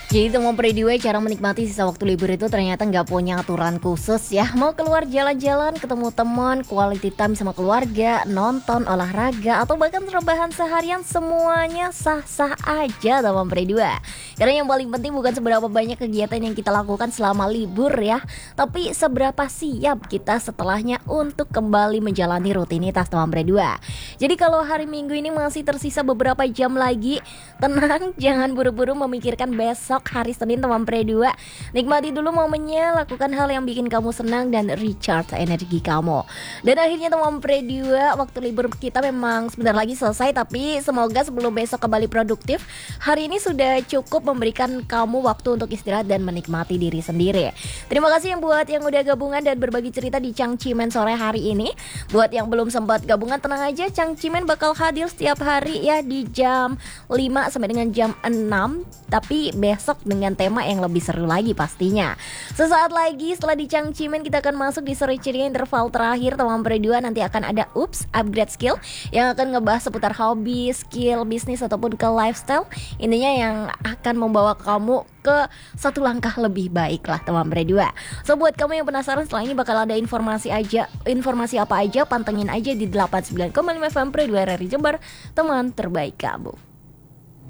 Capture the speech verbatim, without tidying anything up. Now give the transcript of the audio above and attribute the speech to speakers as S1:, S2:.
S1: Jadi teman Prediwe cara menikmati sisa waktu libur itu ternyata nggak punya aturan khusus ya. Mau keluar jalan-jalan, ketemu teman, quality time sama keluarga, nonton, olahraga, atau bahkan rebahan seharian, semuanya sah-sah aja teman Prediwe. Karena yang paling penting bukan seberapa banyak kegiatan yang kita lakukan selama libur ya, tapi seberapa siap kita setelahnya untuk kembali menjalani rutinitas teman Prediwe. Jadi kalau hari Minggu ini masih tersisa beberapa jam lagi, tenang, jangan buru-buru memikirkan besok hari Senin teman Prediwe. Nikmati dulu momennya, lakukan hal yang bikin kamu senang dan recharge energi kamu. Dan akhirnya teman Prediwe, waktu libur kita memang sebentar lagi selesai, tapi semoga sebelum besok kembali produktif, hari ini sudah cukup memberikan kamu waktu untuk istirahat dan menikmati diri sendiri. Terima kasih yang buat yang udah gabungan dan berbagi cerita di Cangcimen sore hari ini. Buat yang belum sempat gabungan, tenang aja, Cangcimen bakal hadir setiap hari ya di jam lima sampai dengan jam enam, tapi besok dengan tema yang lebih seru lagi pastinya. Sesaat lagi setelah di Cangcimen kita akan masuk di seri ceria interval terakhir teman Prediwe. Nanti akan ada Ups Upgrade Skill yang akan ngebahas seputar hobi, skill, bisnis ataupun ke lifestyle. Intinya yang akan membawa kamu ke satu langkah lebih baik lah teman Prediwe. So buat kamu yang penasaran setelah ini bakal ada informasi aja, informasi apa aja, pantengin aja di delapan puluh sembilan koma lima F M Prediwe R R I Jember, teman terbaik kamu.